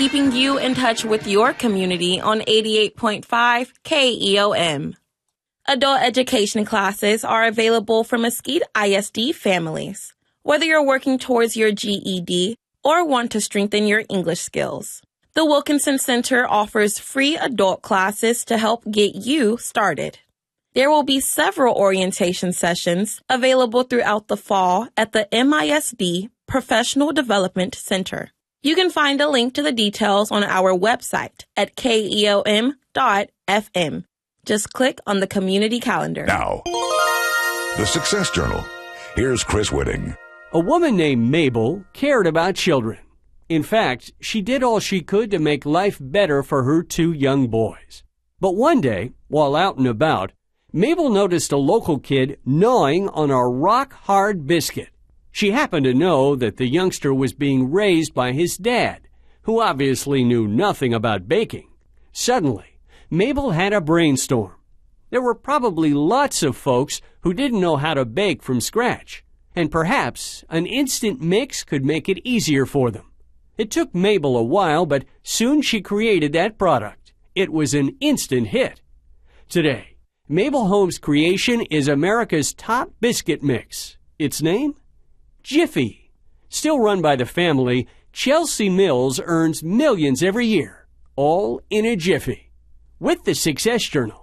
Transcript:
keeping you in touch with your community on 88.5 KEOM. Adult education classes are available for Mesquite ISD families, whether you're working towards your GED or want to strengthen your English skills. The Wilkinson Center offers free adult classes to help get you started. There will be several orientation sessions available throughout the fall at the MISD Professional Development Center. You can find a link to the details on our website at keom.fm. Just click on the community calendar. Now, the Success Journal. Here's Chris Whitting. A woman named Mabel cared about children. In fact, she did all she could to make life better for her 2 young boys. But one day, while out and about, Mabel noticed a local kid gnawing on a rock-hard biscuit. She happened to know that the youngster was being raised by his dad, who obviously knew nothing about baking. Suddenly, Mabel had a brainstorm. There were probably lots of folks who didn't know how to bake from scratch, and perhaps an instant mix could make it easier for them. It took Mabel a while, but soon she created that product. It was an instant hit. Today, Mabel Home's creation is America's top biscuit mix. Its name? Jiffy. Still run by the family, Chelsea Mills earns millions every year, all in a jiffy. With the Success Journal,